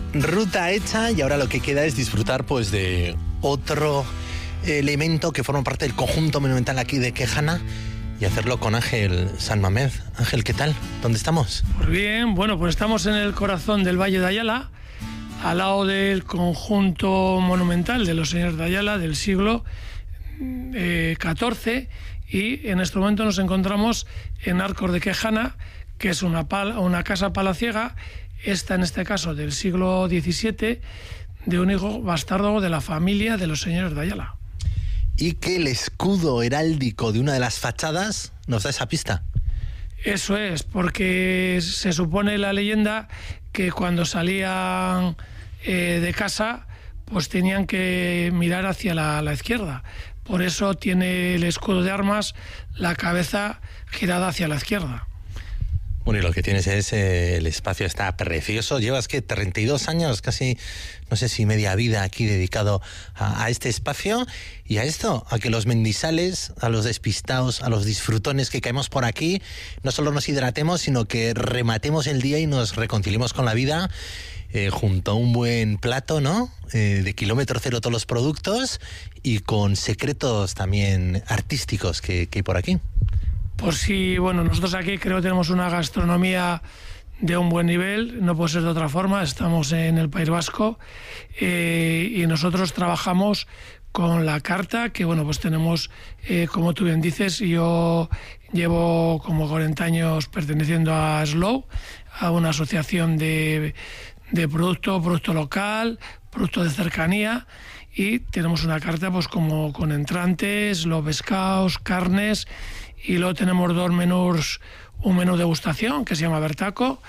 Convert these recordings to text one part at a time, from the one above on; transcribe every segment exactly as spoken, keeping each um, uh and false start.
Ruta hecha y ahora lo que queda es disfrutar pues de otro elemento que forma parte del conjunto monumental aquí de Quejana y hacerlo con Ángel San Mamés. Ángel, ¿qué tal? ¿Dónde estamos? Pues bien, bueno, pues estamos en el corazón del Valle de Ayala, al lado del conjunto monumental de los señores de Ayala del siglo eh, catorce, y en este momento nos encontramos en Arcos de Quejana, que es una, pala, una casa palaciega, esta en este caso del siglo diecisiete, de un hijo bastardo de la familia de los señores de Ayala. Y que el escudo heráldico de una de las fachadas nos da esa pista. Eso es, porque se supone la leyenda que cuando salían eh, de casa, pues tenían que mirar hacia la, la izquierda. Por eso tiene el escudo de armas la cabeza girada hacia la izquierda. Bueno, y lo que tienes es, eh, el espacio está precioso. Llevas, ¿qué? treinta y dos años, casi, no sé si media vida aquí dedicado a, a este espacio y a esto, a que los mendizales, a los despistados, a los disfrutones que caemos por aquí, no solo nos hidratemos, sino que rematemos el día y nos reconciliemos con la vida eh, junto a un buen plato, ¿no? Eh, de kilómetro cero todos los productos y con secretos también artísticos que, que hay por aquí. Pues sí, bueno, nosotros aquí creo que tenemos una gastronomía de un buen nivel, no puede ser de otra forma, estamos en el País Vasco eh, y nosotros trabajamos con la carta, que bueno, pues tenemos, eh, como tú bien dices, yo llevo como cuarenta años perteneciendo a Slow, a una asociación de, de producto, producto local, producto de cercanía, y tenemos una carta pues como con entrantes, los pescados, carnes. Y luego tenemos dos menús, un menú degustación que se llama Bertaco,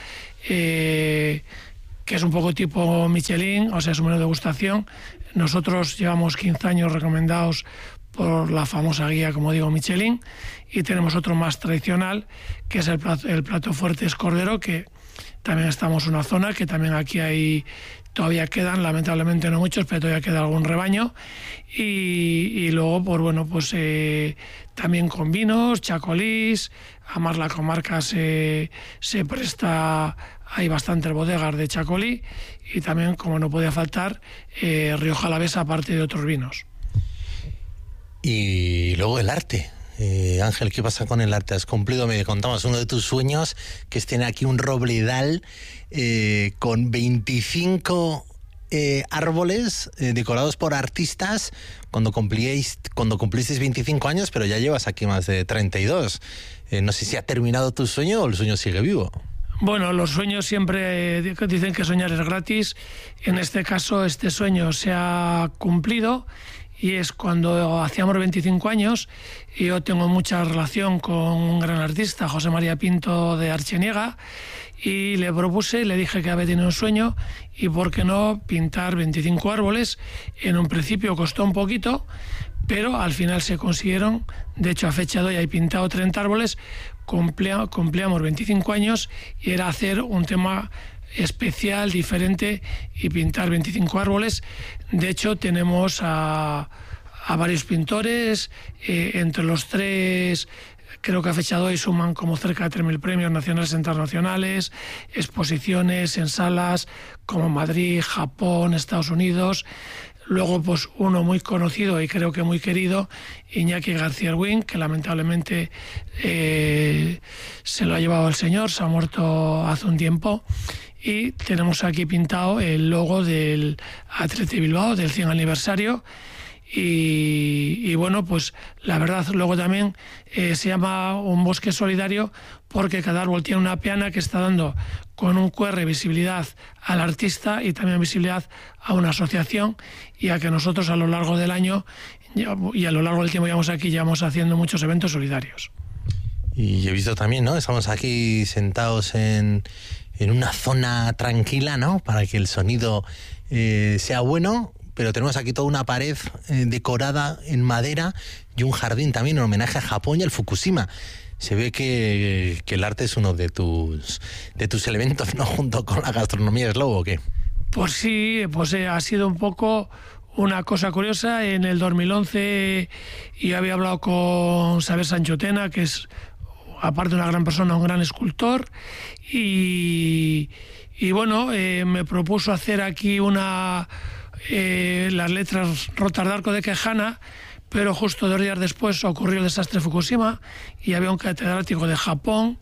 eh, que es un poco tipo Michelin, o sea, es un menú degustación. Nosotros llevamos quince años recomendados por la famosa guía, como digo, Michelin, y tenemos otro más tradicional, que es el plato, el plato fuerte es cordero, que también estamos en una zona que también aquí hay, todavía quedan, lamentablemente no muchos, pero todavía queda algún rebaño. Y, y luego, pues bueno, pues eh, también con vinos, chacolís, además la comarca se, se presta, hay bastantes bodegas de chacolí, y también, como no podía faltar, eh, Rioja Alavesa, aparte de otros vinos. Y luego el arte. Eh, Ángel, ¿qué pasa con el arte? Has cumplido, me contabas, uno de tus sueños, que es tener aquí un robledal eh, con veinticinco eh, árboles eh, decorados por artistas cuando cumplíais, cuando cumplisteis veinticinco años, pero ya llevas aquí más de treinta y dos. Eh, no sé si ha terminado tu sueño o el sueño sigue vivo. Bueno, los sueños siempre eh, dicen que soñar es gratis. En este caso, este sueño se ha cumplido. Y es cuando hacíamos veinticinco años, y yo tengo mucha relación con un gran artista, José María Pinto de Archeniega, y le propuse, le dije que había tenido un sueño, y por qué no pintar veinticinco árboles. En un principio costó un poquito, pero al final se consiguieron. De hecho, a fecha de hoy hay pintado treinta árboles, cumplía, cumplíamos veinticinco años, y era hacer un tema especial, diferente, y pintar veinticinco árboles. De hecho, tenemos a, a varios pintores, eh, entre los tres, creo que a fecha de hoy suman como cerca de tres mil premios nacionales e internacionales, exposiciones en salas como Madrid, Japón, Estados Unidos. Luego, pues uno muy conocido y creo que muy querido, Iñaki García Erwin, que lamentablemente eh, se lo ha llevado el señor, se ha muerto hace un tiempo. Y tenemos aquí pintado el logo del Athletic Bilbao, del cien aniversario. Y, y bueno, pues la verdad, luego también eh, se llama un bosque solidario porque cada árbol tiene una peana que está dando con un Q R visibilidad al artista y también visibilidad a una asociación, y a que nosotros a lo largo del año y a lo largo del tiempo llevamos aquí, llevamos haciendo muchos eventos solidarios. Y he visto también, ¿no? Estamos aquí sentados en, en una zona tranquila, ¿no? Para que el sonido eh, sea bueno. Pero tenemos aquí toda una pared eh, decorada en madera y un jardín también en homenaje a Japón y al Fukushima. Se ve que, que el arte es uno de tus de tus elementos, ¿no? Junto con la gastronomía Slow, ¿o qué? Pues sí, pues eh, ha sido un poco una cosa curiosa. En el dos mil once yo había hablado con Xavier Sanchotena, que es, aparte de una gran persona, un gran escultor, y... Y bueno, eh, me propuso hacer aquí una eh, las letras rotas de arco de Quejana, pero justo dos días después ocurrió el desastre de Fukushima y había un catedrático de Japón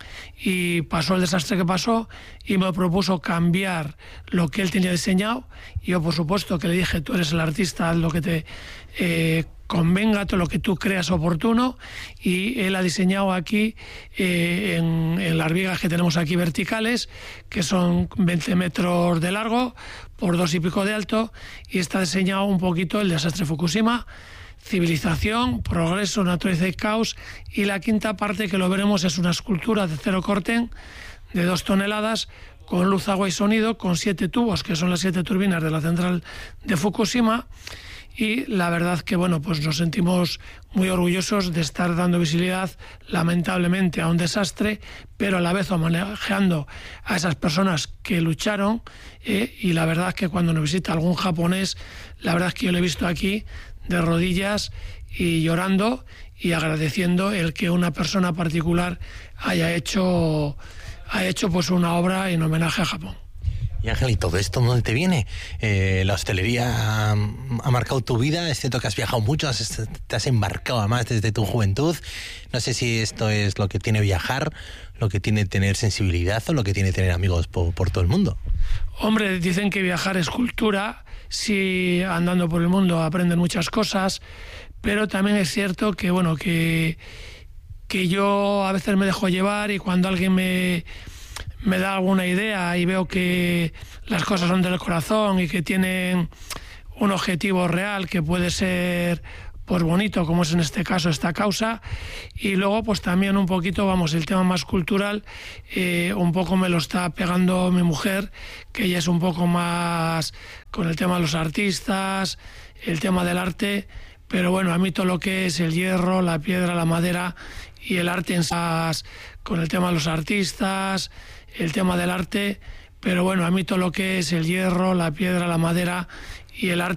y pasó el desastre que pasó y me propuso cambiar lo que él tenía diseñado. Y yo, por supuesto, que le dije, tú eres el artista, haz lo que te eh, convenga, todo lo que tú creas oportuno. Y él ha diseñado aquí, eh, en, en las vigas que tenemos aquí verticales, que son veinte metros de largo por dos y pico de alto, y está diseñado un poquito el desastre de Fukushima, civilización, progreso, naturaleza y caos. Y la quinta parte, que lo veremos, es una escultura de cero corten de dos toneladas, con luz, agua y sonido, con siete tubos, que son las siete turbinas de la central de Fukushima. Y la verdad que bueno, pues nos sentimos muy orgullosos de estar dando visibilidad, lamentablemente, a un desastre, pero a la vez homenajeando a esas personas que lucharon. Eh, y la verdad que cuando nos visita algún japonés, la verdad es que yo lo he visto aquí de rodillas y llorando y agradeciendo el que una persona particular haya hecho, ha hecho pues una obra en homenaje a Japón. Y Ángel, ¿y todo esto dónde te viene? Eh, la hostelería ha, ha marcado tu vida, es cierto que has viajado mucho, has, te has embarcado además desde tu juventud. No sé si esto es lo que tiene viajar, lo que tiene tener sensibilidad o lo que tiene tener amigos por, por todo el mundo. Hombre, dicen que viajar es cultura, sí, andando por el mundo aprenden muchas cosas, pero también es cierto que, bueno, que, que yo a veces me dejo llevar y cuando alguien me... me da alguna idea y veo que las cosas son del corazón y que tienen un objetivo real que puede ser pues bonito, como es en este caso esta causa. Y luego pues también un poquito, vamos, el tema más cultural, eh, un poco me lo está pegando mi mujer, que ella es un poco más con el tema de los artistas, el tema del arte, pero bueno, a mí todo lo que es el hierro, la piedra, la madera y el arte en esas, con el tema de los artistas, el tema del arte, pero bueno, a mí todo lo que es el hierro, la piedra, la madera y el arte